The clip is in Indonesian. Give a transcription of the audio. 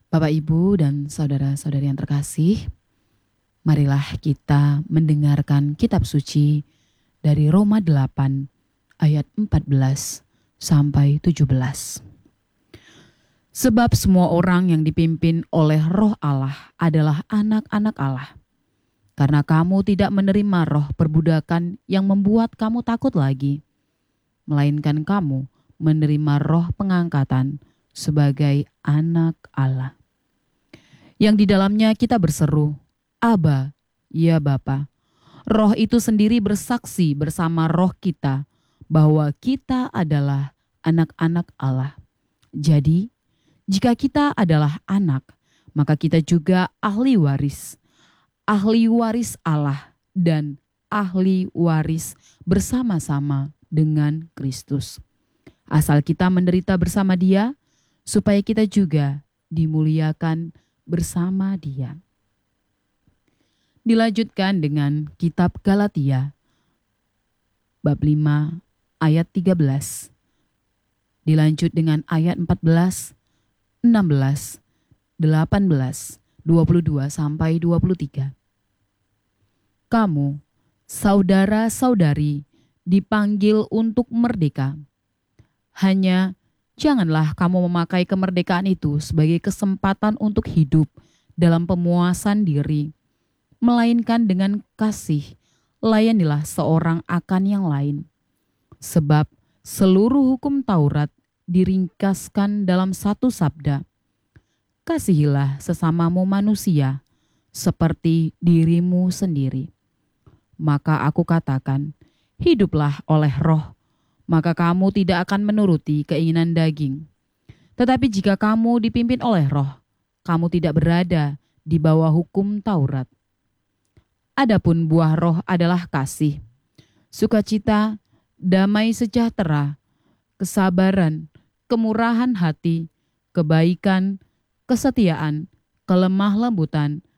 Bapak, Ibu, dan saudara-saudari yang terkasih, marilah kita mendengarkan kitab suci dari Roma 8 ayat 14 sampai 17. Sebab semua orang yang dipimpin oleh Roh Allah adalah anak-anak Allah. Karena kamu tidak menerima roh perbudakan yang membuat kamu takut lagi, melainkan kamu menerima roh pengangkatan sebagai anak Allah, yang di dalamnya kita berseru, Aba, ya Bapa. Roh itu sendiri bersaksi bersama roh kita bahwa kita adalah anak-anak Allah. Jadi, jika kita adalah anak, maka kita juga ahli waris Allah dan ahli waris bersama-sama dengan Kristus. Asal kita menderita bersama Dia, supaya kita juga dimuliakan bersama Dia. Dilanjutkan dengan kitab Galatia bab 5 ayat 13. Dilanjut dengan ayat 14, 16, 18, 22 sampai 23. Kamu, saudara-saudari, dipanggil untuk merdeka. Hanya janganlah kamu memakai kemerdekaan itu sebagai kesempatan untuk hidup dalam pemuasan diri, melainkan dengan kasih, layanilah seorang akan yang lain. Sebab seluruh hukum Taurat diringkaskan dalam satu sabda, kasihilah sesamamu manusia seperti dirimu sendiri. Maka aku katakan, hiduplah oleh roh, maka kamu tidak akan menuruti keinginan daging. Tetapi jika kamu dipimpin oleh roh, kamu tidak berada di bawah hukum Taurat. Adapun buah roh adalah kasih, sukacita, damai sejahtera, kesabaran, kemurahan hati, kebaikan, kesetiaan, kelemah lembutan,